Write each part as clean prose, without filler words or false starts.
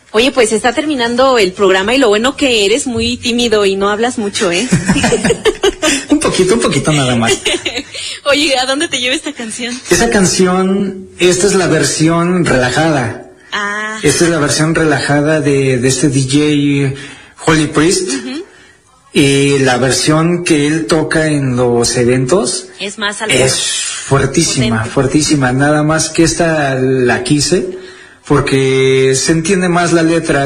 Oye, pues está terminando el programa y lo bueno que eres muy tímido y no hablas mucho, ¿eh? Un poquito nada más. Oye, ¿a dónde te lleva esta canción? Esa canción, esta es la versión relajada. Ah. Esta es la versión relajada de este DJ Holy Priest. Uh-huh. Y la versión que él toca en los eventos es más fuertísima. Nada más que esta la quise porque se entiende más la letra.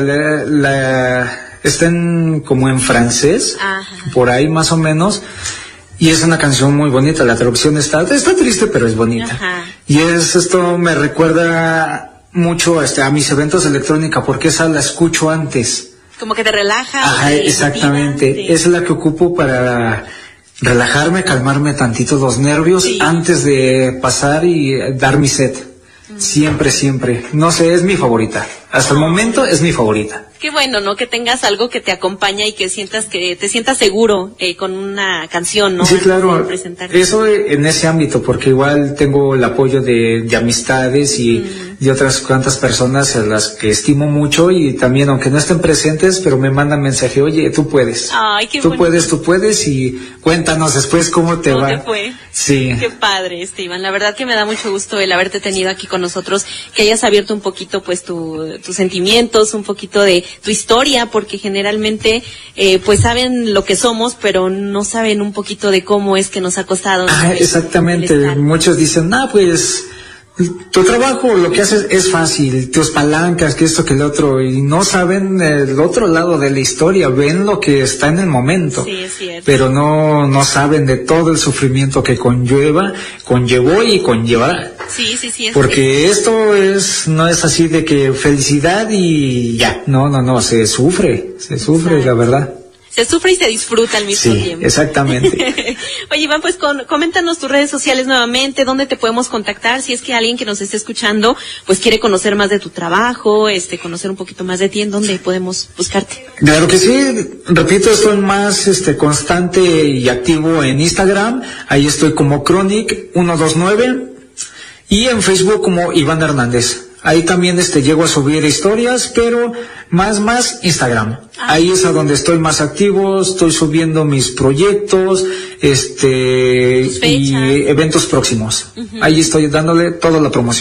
Está como en francés. Ajá. Por ahí más o menos. Y es una canción muy bonita. La traducción está triste, pero es bonita. Ajá. Y esto me recuerda mucho a mis eventos de electrónica porque esa la escucho antes. Como que te relaja. Ajá, exactamente. Sí. Es la que ocupo para relajarme, calmarme tantito los nervios, sí, antes de pasar y dar mi set. Siempre. No sé, es mi favorita. Hasta el momento es mi favorita. Qué bueno, ¿no? Que tengas algo que te acompaña y que te sientas seguro con una canción, ¿no? Sí, claro. Eso en ese ámbito, porque igual tengo el apoyo de amistades y de otras cuantas personas a las que estimo mucho y también, aunque no estén presentes, pero me mandan mensaje, oye, tú puedes. Ay, qué tú puedes y cuéntanos después cómo te va. ¿Cómo te fue? Sí. Qué padre, Iván. La verdad que me da mucho gusto el haberte tenido aquí con nosotros, que hayas abierto un poquito, pues, tus sentimientos, un poquito de tu historia, porque generalmente pues saben lo que somos, pero no saben un poquito de cómo es que nos ha costado. Exactamente. Muchos dicen, pues tu trabajo, lo que haces es fácil, tus palancas, que esto, que el otro, y no saben el otro lado de la historia, ven lo que está en el momento. Sí, es cierto. Pero no saben de todo el sufrimiento que conllevó y conllevará. Sí, porque esto no es así de que felicidad y ya, no, se sufre, la verdad. Se sufre y se disfruta al mismo tiempo. Sí, exactamente. Oye, Iván, pues coméntanos tus redes sociales nuevamente, dónde te podemos contactar, si es que alguien que nos esté escuchando, pues quiere conocer más de tu trabajo, conocer un poquito más de ti, ¿en dónde podemos buscarte? Claro que sí, repito, estoy más constante y activo en Instagram, ahí estoy como Chronic129 y en Facebook como Iván Hernández. Ahí también llego a subir historias, pero más Instagram. Ahí es a donde estoy más activo, estoy subiendo mis proyectos, y eventos próximos. Uh-huh. Ahí estoy dándole toda la promoción.